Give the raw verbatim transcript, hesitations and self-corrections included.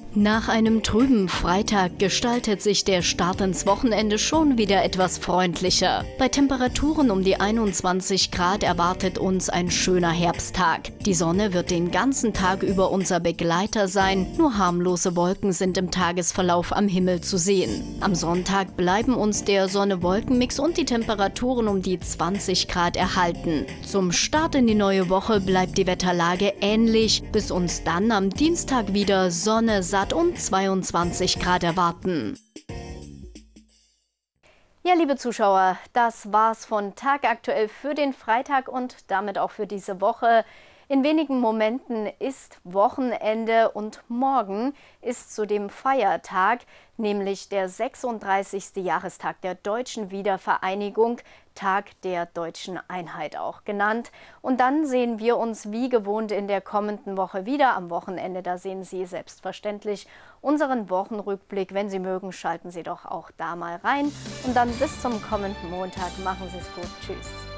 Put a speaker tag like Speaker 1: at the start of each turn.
Speaker 1: Nach einem trüben Freitag gestaltet sich der Start ins Wochenende schon wieder etwas freundlicher. Bei Temperaturen um die einundzwanzig Grad erwartet uns ein schöner Herbsttag. Die Sonne wird den ganzen Tag über unser Begleiter sein, nur harmlose Wolken sind im Tagesverlauf am Himmel zu sehen. Am Sonntag bleiben uns der Sonne-Wolken-Mix und die Temperaturen um die zwanzig Grad erhalten. Zum Start in die neue Woche bleibt die Wetterlage ähnlich, bis uns dann am Dienstag wieder Sonne, satt und zweiundzwanzig Grad erwarten. Ja, liebe Zuschauer, das war's von Tagaktuell für den Freitag und damit auch für diese Woche. In wenigen Momenten ist Wochenende und morgen ist zudem Feiertag, nämlich der sechsunddreißigste Jahrestag der Deutschen Wiedervereinigung, Tag der Deutschen Einheit auch genannt. Und dann sehen wir uns wie gewohnt in der kommenden Woche wieder. Am Wochenende, da sehen Sie selbstverständlich unseren Wochenrückblick. Wenn Sie mögen, schalten Sie doch auch da mal rein. Und dann bis zum kommenden Montag. Machen Sie es gut. Tschüss.